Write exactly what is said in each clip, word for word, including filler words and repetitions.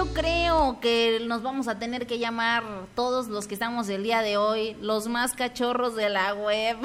yo creo que nos vamos a tener que llamar todos los que estamos el día de hoy los más cachorros de la web.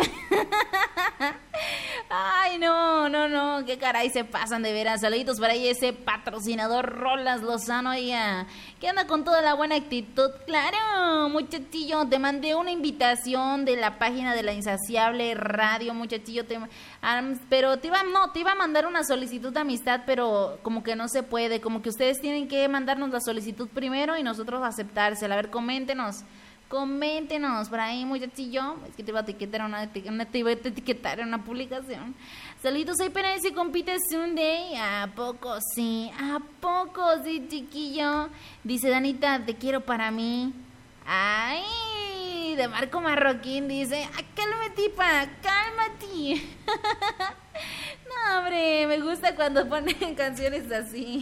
Ay, no, no, no, qué caray se pasan de veras. Saluditos para ahí ese patrocinador Rolas Lozano, oiga, que anda con toda la buena actitud. Claro, muchachillo, te mandé una invitación de la página de La Insaciable Radio, muchachillo, te, um, pero te iba, no, te iba a mandar una solicitud de amistad, pero como que no se puede, como que ustedes tienen que mandarnos la solicitud primero y nosotros aceptársela. A ver, coméntenos. Coméntenos por ahí, muchachillo. Es que te iba a etiquetar una, una, te iba a etiquetar en una publicación. Saluditos ahí para ese compita Sunday. ¿A poco sí? ¿A poco sí, chiquillo? Dice Danita, te quiero para mí. Ay, de Marco Marroquín dice, ah, cálmate, tipa, cálmate. No, hombre, me gusta cuando ponen canciones así.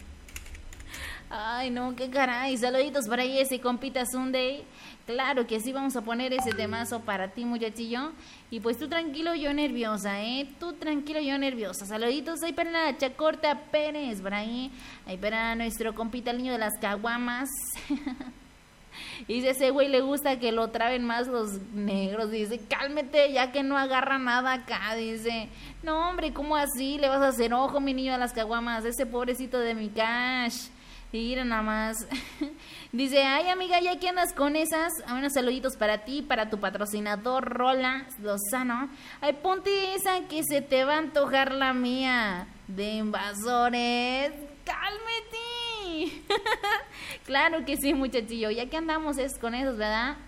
Ay, no, qué caray. Saluditos para ahí ese compita Sunday. Claro que sí, vamos a poner ese temazo para ti, muchachillo. Y pues tú tranquilo, yo nerviosa, ¿eh? Tú tranquilo, yo nerviosa. Saluditos ahí para la Chacorta Pérez, por ahí. Ahí para nuestro compita, el niño de las caguamas. Dice, ese güey le gusta que lo traben más los negros. Dice, cálmate, ya que no agarra nada acá. Dice, no, hombre, ¿cómo así? Le vas a hacer ojo, mi niño de las caguamas. Ese pobrecito de mi cash. Y mira nada más. Dice, ay amiga, ya que andas con esas, unos saluditos para ti, para tu patrocinador Rola Lozano. Ay, ponte esa que se te va a antojar la mía. De Invasores. ¡Cálmate! Claro que sí, muchachillo. Ya que andamos es con esos, ¿verdad?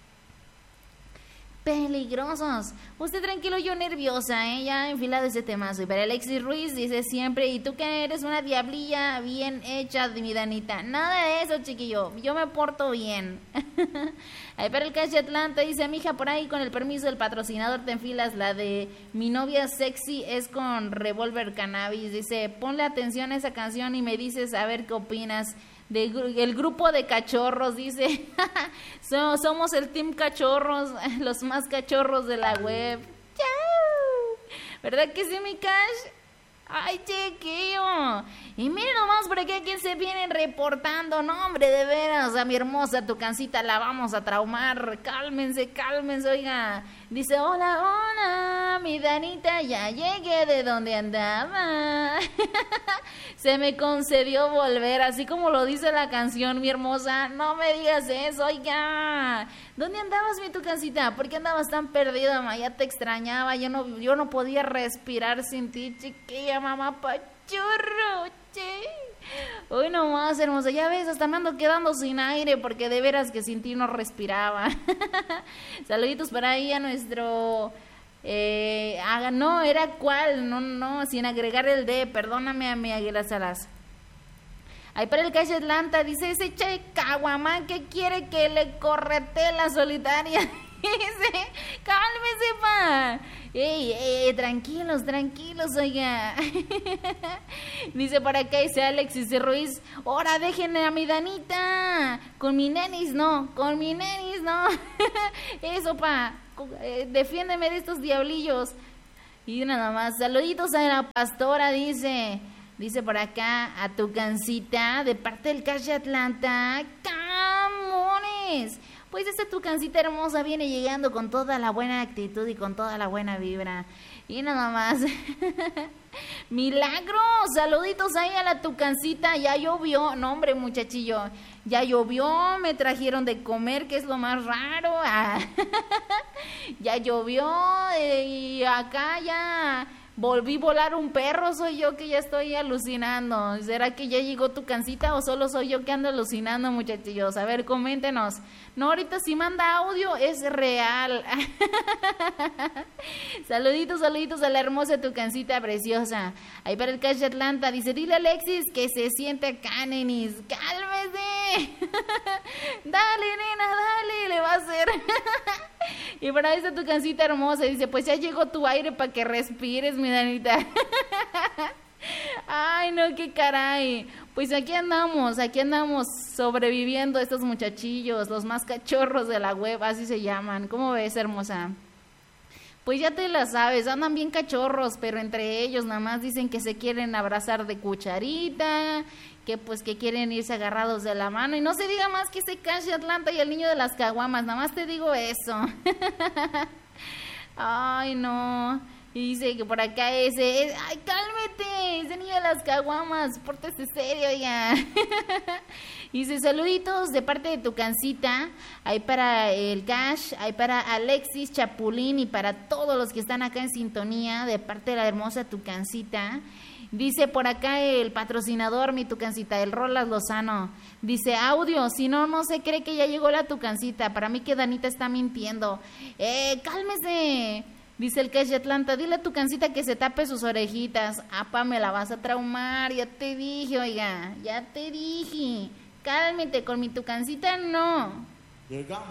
Peligrosos. Usted tranquilo, yo nerviosa, ¿eh? Ya enfilado ese temazo. Y para Alexis Ruiz dice siempre, ¿y tú que eres una diablilla bien hecha, mi Danita? Nada de eso, chiquillo. Yo me porto bien. Ahí para el Cash Atlanta dice, mija, por ahí con el permiso del patrocinador te enfilas la de Mi novia sexy es con Revolver Cannabis. Dice, ponle atención a esa canción y me dices a ver qué opinas. De, el grupo de cachorros, dice, so, somos el team cachorros, los más cachorros de la web. ¡Chao! ¿Verdad que sí, mi Cash? ¡Ay, chiquillo! Y miren nomás por aquí a quién se vienen reportando. No, hombre, de veras, a mi hermosa Tucancita la vamos a traumar. Cálmense, cálmense, oiga. Dice, hola, hola, mi Danita, ya llegué de donde andaba. Se me concedió volver, así como lo dice la canción, mi hermosa. No me digas eso, oiga. ¿Dónde andabas, mi Tucancita? ¿Por qué andabas tan perdida, ma? Ya te extrañaba, yo no, yo no podía respirar sin ti, chiquilla, mamá pachurro, che. Hoy nomás, hermosa, ya ves, hasta me ando quedando sin aire porque de veras que sin ti no respiraba. Saluditos para ahí a nuestro... Eh, ah, no, era cuál, no, no, sin agregar el D, perdóname a mi Águila Salas. Ahí para el Cash Atlanta dice, ese che caguamán que quiere que le correte la solitaria. Dice, cálmese, pa. Ey, ey, tranquilos, tranquilos, oiga. Dice por acá, dice Alexis Ruiz, ahora déjenme a mi Danita. Con mi nenis no, con mi nenis no. Eso, pa, eh, defiéndeme de estos diablillos. Y nada más, saluditos a la pastora, dice... Dice por acá, a Tucancita, de parte del Cash Atlanta. ¡Camones! Pues esta Tucancita hermosa viene llegando con toda la buena actitud y con toda la buena vibra. Y nada más. ¡Milagro! Saluditos ahí a la Tucancita. Ya llovió. No, hombre, muchachillo. Ya llovió, me trajeron de comer, que es lo más raro. Ah. Ya llovió eh, y acá ya... Volví a volar un perro, soy yo que ya estoy alucinando. ¿Será que ya llegó Tucancita o solo soy yo que ando alucinando, muchachillos? A ver, coméntenos. No, ahorita si manda audio es real. Saluditos, saluditos a la hermosa Tucancita preciosa. Ahí para el Cash Atlanta dice, dile a Alexis que se siente acá, nenis. ¡Cálmese! Dale, nena, dale, le va a hacer. Y para esta Tucancita hermosa dice, pues ya llegó tu aire para que respires, mi Danita. Ay, no, qué caray. Pues aquí andamos, aquí andamos sobreviviendo estos muchachillos, los más cachorros de la web, así se llaman. ¿Cómo ves, hermosa? Pues ya te la sabes, andan bien cachorros, pero entre ellos nada más dicen que se quieren abrazar de cucharita, que pues que quieren irse agarrados de la mano, y no se diga más que ese Cash de Atlanta y el niño de las caguamas, nada más te digo eso. Ay, no. Y dice que por acá ese, ay, cálmate, ese niño de las caguamas, pórtese serio ya. Dice, saluditos de parte de tu cancita, hay para el Cash, hay para Alexis Chapulín y para todos los que están acá en sintonía, de parte de la hermosa tu cancita. Dice por acá el patrocinador, mi tucancita, el Rolas Lozano. Dice, audio, si no, no se cree que ya llegó la tucancita. Para mí que Danita está mintiendo. Eh, cálmese. Dice el Cash de Atlanta, dile a tu cancita que se tape sus orejitas. Apa, me la vas a traumar, ya te dije, oiga, ya te dije. Cálmate, con mi tucancita no. Llegamos.